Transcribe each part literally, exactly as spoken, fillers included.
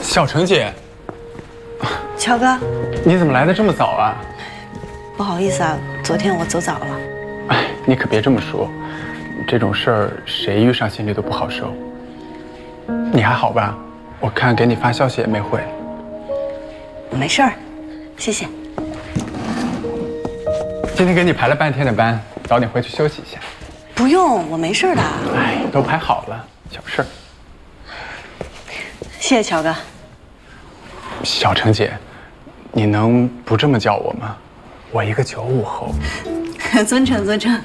小程姐， 乔哥， 你怎么来的这么早啊？ 不好意思啊，昨天我走早了。 哎，你可别这么说，这种事儿谁遇上心里都不好受。你还好吧？我看给你发消息也没回。 没事儿，谢谢。 今天给你排了半天的班，早点回去休息一下。 不用，我没事的。 哎，都排好了，小事儿。 谢谢乔哥。 小程姐，你能不这么叫我吗？我一个九五后。 尊称尊称。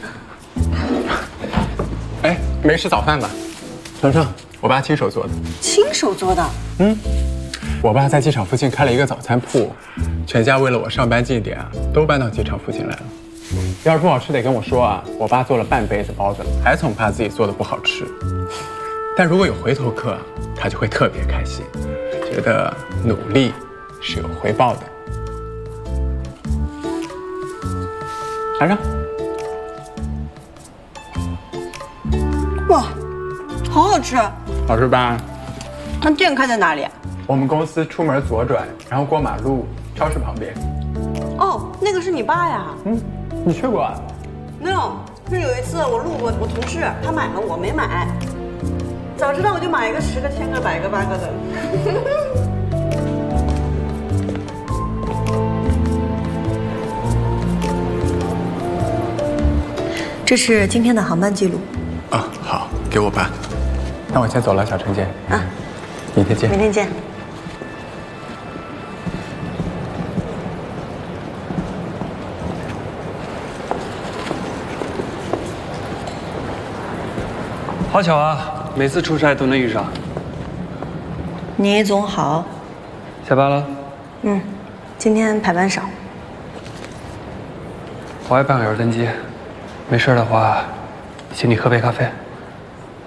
哎，没吃早饭吧？尝尝，我爸亲手做的。 亲手做的？ 嗯，我爸在机场附近开了一个早餐铺，全家为了我上班近点啊，都搬到机场附近来了。要是不好吃得跟我说啊，我爸做了半辈子包子了，还总怕自己做的不好吃。但如果有回头客，他就会特别开心，觉得努力是有回报的。尝尝。 哇，好好吃！ 好吃吧？ 那店开在哪里？ 我们公司出门左转，然后过马路，超市旁边。 哦，那个是你爸呀？ 嗯，你去过啊？ 没有，是有一次我路过我同事，他买了，我没买。早知道我就买一个十个、千个、百个、八个的。这是今天的航班记录。 啊，好，给我吧。那我先走了，小程姐。 啊， 明天见。 明天见。 好巧啊，每次出差都能遇上。 你总好。 下班了？ 嗯，今天排班少。 我还半个小时登机，没事的话，请你喝杯咖啡。